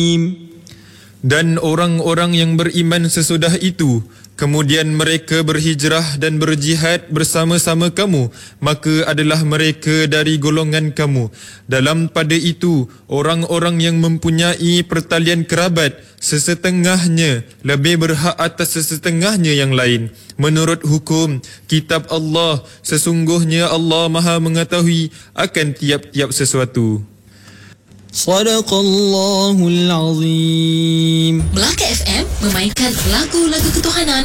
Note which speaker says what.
Speaker 1: Dan orang-orang yang beriman sesudah itu, kemudian mereka berhijrah dan berjihad bersama-sama kamu, maka adalah mereka dari golongan kamu. Dalam pada itu, orang-orang yang mempunyai pertalian kerabat, sesetengahnya lebih berhak atas sesetengahnya yang lain. Menurut hukum kitab Allah, sesungguhnya Allah Maha mengetahui akan tiap-tiap sesuatu.
Speaker 2: Sadaqallahul Azim.
Speaker 3: Melaka FM memainkan lagu-lagu ketuhanan